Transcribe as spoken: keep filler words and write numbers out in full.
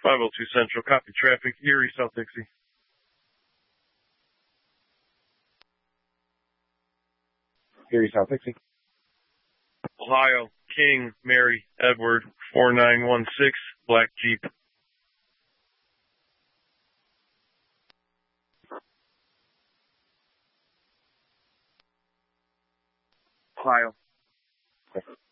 five oh two Central, copy traffic, Erie, South Dixie. Erie, South Dixie. Ohio, King, Mary, Edward, four nine one six, Black Jeep. Ohio.